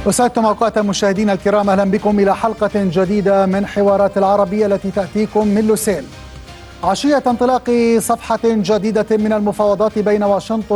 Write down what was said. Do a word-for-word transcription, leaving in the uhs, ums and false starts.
أسعدتم أوقات مشاهدينا الكرام، أهلا بكم إلى حلقة جديدة من حوارات العربية التي تأتيكم من لوسيل عشية انطلاق صفحة جديدة من المفاوضات بين واشنطن